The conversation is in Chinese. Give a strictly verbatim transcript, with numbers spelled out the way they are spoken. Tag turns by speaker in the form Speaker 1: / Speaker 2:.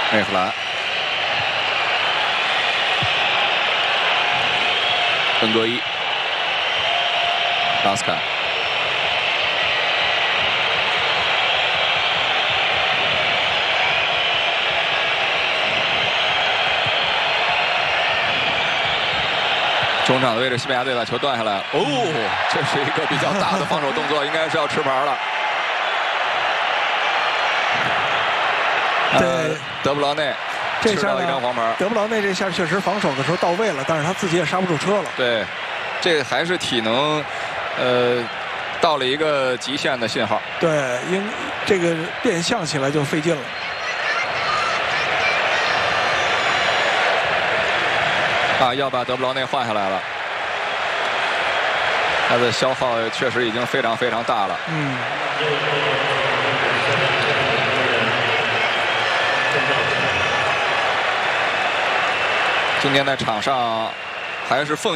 Speaker 1: 内弗兰，恩格伊，拉斯坎。 中场的位置，西班牙队把球断下来。哦，这是一个比较大的防守动作，应该是要吃牌了。
Speaker 2: 对，
Speaker 1: 呃、德布劳内
Speaker 2: 这下
Speaker 1: 吃到一张黄牌。
Speaker 2: 德布劳内这下确实防守的时候到位了，但是他自己也刹不住车了。
Speaker 1: 对，这还是体能，呃，到了一个极限的信号。
Speaker 2: 对，因这个变向起来就费劲了。
Speaker 1: 啊，要把德布劳内换下来了，他的消耗确实已经非常非常大了。
Speaker 2: 嗯。
Speaker 1: 今天在场上还是奉。